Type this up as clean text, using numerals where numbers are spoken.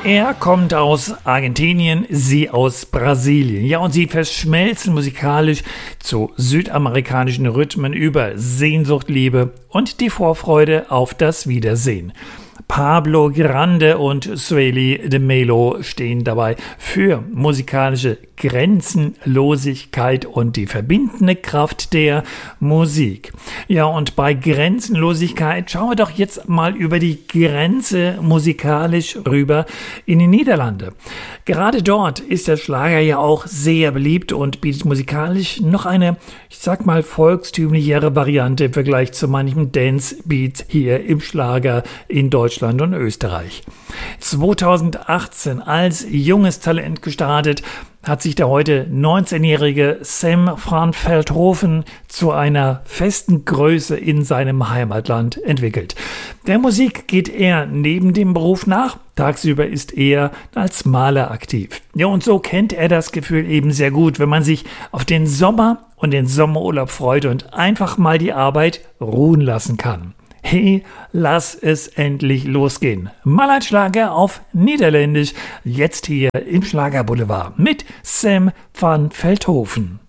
Er kommt aus Argentinien, sie aus Brasilien. Ja, und sie verschmelzen musikalisch zu südamerikanischen Rhythmen über Sehnsucht, Liebe und die Vorfreude auf das Wiedersehen. Pablo Grande und Sueli de Melo stehen dabei für musikalische Grenzenlosigkeit und die verbindende Kraft der Musik. Ja, und bei Grenzenlosigkeit schauen wir doch jetzt mal über die Grenze musikalisch rüber in die Niederlande. Gerade dort ist der Schlager ja auch sehr beliebt und bietet musikalisch noch eine, ich sag mal, volkstümlichere Variante im Vergleich zu manchem Dance-Beat hier im Schlager in Deutschland und Österreich. 2018 als junges Talent gestartet, hat sich der heute 19-jährige Sam van Veldhoven zu einer festen Größe in seinem Heimatland entwickelt. Der Musik geht er neben dem Beruf nach, tagsüber ist er als Maler aktiv. Ja, und so kennt er das Gefühl eben sehr gut, wenn man sich auf den Sommer und den Sommerurlaub freut und einfach mal die Arbeit ruhen lassen kann. Hey, lass es endlich losgehen. Mal ein Schlager auf Niederländisch, jetzt hier im Schlagerboulevard mit Sam van Veldhoven.